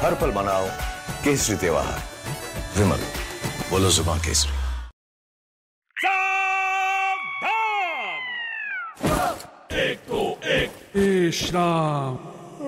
हर पल मनाओ केसरी त्योहार। विमल, बोलो जुबान केसरी। एक तो एक श्राम